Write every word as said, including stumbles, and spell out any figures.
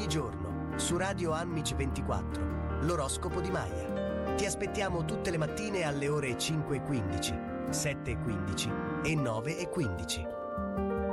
Ogni giorno, su Radio Anmic ventiquattro, l'oroscopo di Maya. Ti aspettiamo tutte le mattine alle ore cinque e quindici, sette e quindici e nove e quindici.